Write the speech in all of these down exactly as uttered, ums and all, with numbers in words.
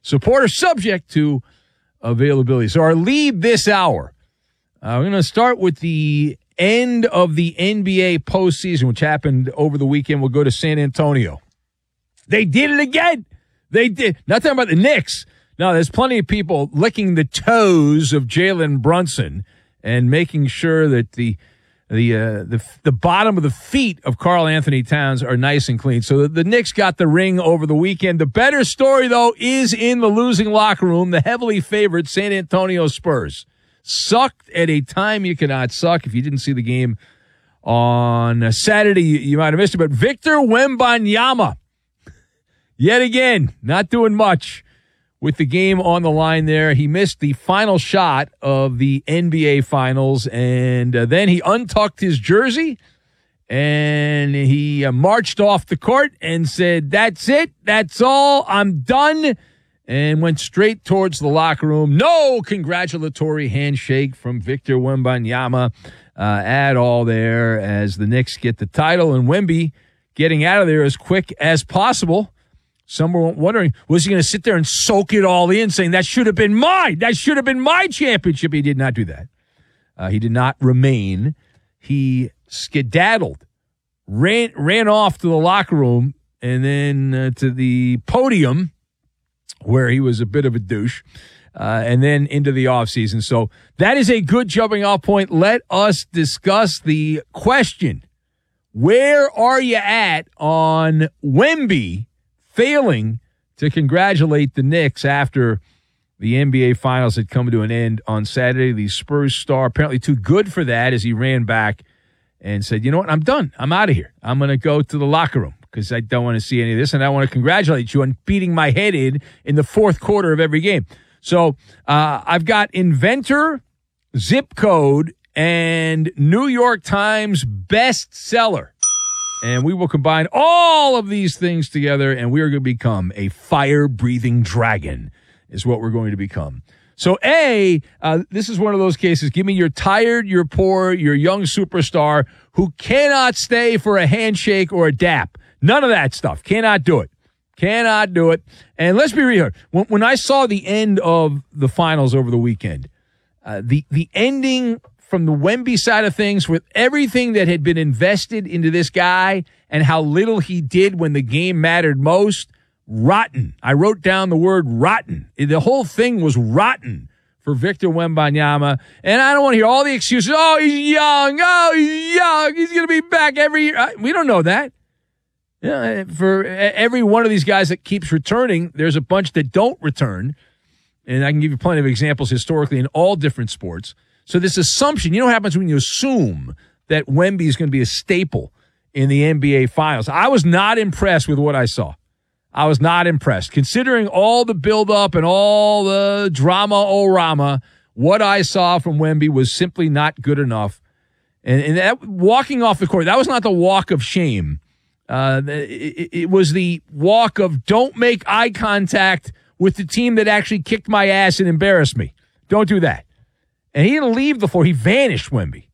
supporter subject to availability. So our lead this hour, uh, we're going to start with the end of the N B A postseason, which happened over the weekend. We'll go to San Antonio. They did it again. They did. Not talking about the Knicks. No, there's plenty of people licking the toes of Jalen Brunson and making sure that the the uh, the the bottom of the feet of Karl Anthony Towns are nice and clean. So the, the Knicks got the ring over the weekend. The better story, though, is in the losing locker room. The heavily favored San Antonio Spurs sucked at a time you cannot suck. If you didn't see the game on Saturday, you, you might have missed it. But Victor Wembanyama, yet again, not doing much with the game on the line there. He missed the final shot of the N B A Finals, and uh, then he untucked his jersey, and he uh, marched off the court and said, that's it, that's all, I'm done, and went straight towards the locker room. No congratulatory handshake from Victor Wembanyama uh, at all there as the Knicks get the title, and Wemby getting out of there as quick as possible. Some were wondering, was he going to sit there and soak it all in, saying, that should have been mine. That should have been my championship. He did not do that. Uh, he did not remain. He skedaddled, ran ran off to the locker room, and then uh, to the podium, where he was a bit of a douche, uh, and then into the offseason. So that is a good jumping off point. Let us discuss the question. Where are you at on Wemby failing to congratulate the Knicks after the N B A Finals had come to an end on Saturday? The Spurs star apparently too good for that as he ran back and said, you know what, I'm done. I'm out of here. I'm going to go to the locker room because I don't want to see any of this, and I want to congratulate you on beating my head in in the fourth quarter of every game. So uh, I've got inventor, zip code, and New York Times bestseller. And we will combine all of these things together, and we are going to become a fire-breathing dragon is what we're going to become. So, A, uh, this is one of those cases. Give me your tired, your poor, your young superstar who cannot stay for a handshake or a dap. None of that stuff. Cannot do it. Cannot do it. And let's be real. When, when I saw the end of the finals over the weekend, uh, the, the ending from the Wemby side of things, with everything that had been invested into this guy and how little he did when the game mattered most, rotten. I wrote down the word rotten. The whole thing was rotten for Victor Wembanyama. And I don't want to hear all the excuses. Oh, he's young. Oh, he's young. He's going to be back every year. We don't know that. Yeah, for every one of these guys that keeps returning, there's a bunch that don't return. And I can give you plenty of examples historically in all different sports. So this assumption, you know what happens when you assume that Wemby is going to be a staple in the N B A Finals. I was not impressed with what I saw. I was not impressed. Considering all the buildup and all the drama-o-rama, what I saw from Wemby was simply not good enough. And, and that, walking off the court, that was not the walk of shame. Uh, it, it was the walk of don't make eye contact with the team that actually kicked my ass and embarrassed me. Don't do that. And he didn't leave the floor. He vanished, Wemby.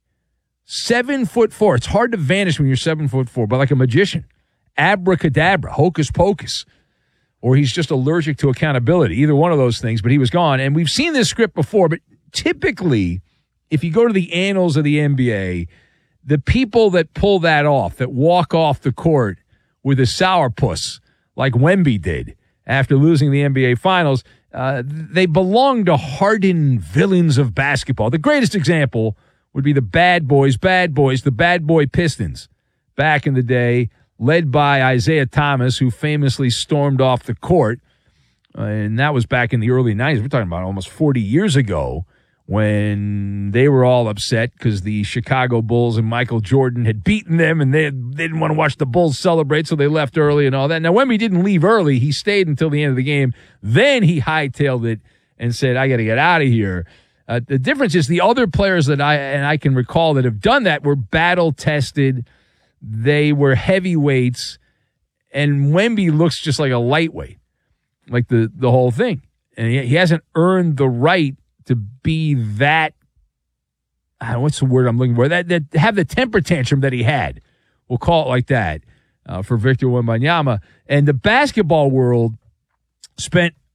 Seven foot four. It's hard to vanish when you're seven foot four, but like a magician. Abracadabra, hocus pocus. Or he's just allergic to accountability. Either one of those things, but he was gone. And we've seen this script before, but typically, if you go to the annals of the N B A, the people that pull that off, that walk off the court with a sourpuss, like Wemby did after losing the N B A Finals, Uh, they belong to hardened villains of basketball. The greatest example would be the Bad Boys, Bad Boys, the Bad Boy Pistons back in the day, led by Isaiah Thomas, who famously stormed off the court. Uh, and that was back in the early nineties. We're talking about almost forty years ago when they were all upset because the Chicago Bulls and Michael Jordan had beaten them, and they, had, they didn't want to watch the Bulls celebrate, so they left early and all that. Now, Wemby didn't leave early. He stayed until the end of the game. Then he hightailed it and said, I got to get out of here. Uh, the difference is the other players that I and I can recall that have done that were battle-tested. They were heavyweights, and Wemby looks just like a lightweight, like the, the whole thing. And he, he hasn't earned the right to be that, I don't know, what's the word I'm looking for, that, that have the temper tantrum that he had. We'll call it like that uh, for Victor Wembanyama. And the basketball world spent